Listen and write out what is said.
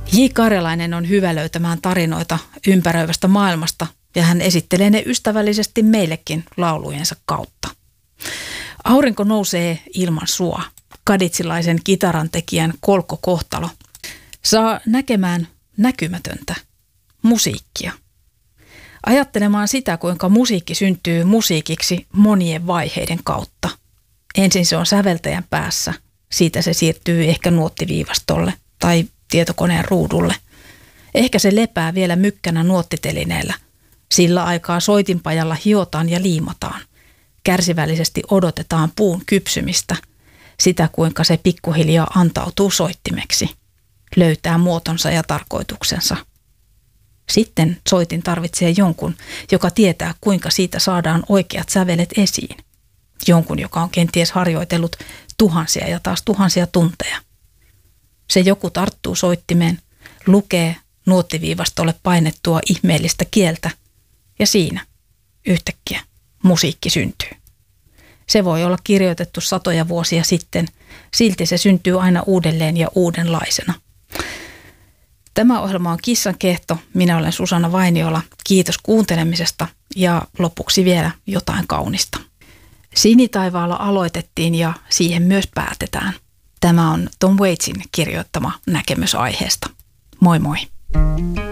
J. Karjalainen on hyvä löytämään tarinoita ympäröivästä maailmasta ja hän esittelee ne ystävällisesti meillekin laulujensa kautta. Aurinko nousee ilman sua. Kaditsilaisen kitarantekijän kolkkokohtalo saa näkemään näkymätöntä musiikkia. Ajattelemaan sitä, kuinka musiikki syntyy musiikiksi monien vaiheiden kautta. Ensin se on säveltäjän päässä, siitä se siirtyy ehkä nuottiviivastolle tai tietokoneen ruudulle. Ehkä se lepää vielä mykkänä nuottitelineellä. Sillä aikaa soitinpajalla hiotaan ja liimataan. Kärsivällisesti odotetaan puun kypsymistä, sitä kuinka se pikkuhiljaa antautuu soittimeksi, löytää muotonsa ja tarkoituksensa. Sitten soitin tarvitsee jonkun, joka tietää kuinka siitä saadaan oikeat sävelet esiin. Jonkun, joka on kenties harjoitellut tuhansia ja taas tuhansia tunteja. Se joku tarttuu soittimeen, lukee nuottiviivastolle painettua ihmeellistä kieltä ja siinä yhtäkkiä musiikki syntyy. Se voi olla kirjoitettu satoja vuosia sitten, silti se syntyy aina uudelleen ja uudenlaisena. Tämä ohjelma on Kissan kehto. Minä olen Susanna Vainiola. Kiitos kuuntelemisesta ja lopuksi vielä jotain kaunista. Sinitaivaalla aloitettiin ja siihen myös päätetään. Tämä on Tom Waitsin kirjoittama näkemys aiheesta. Moi moi!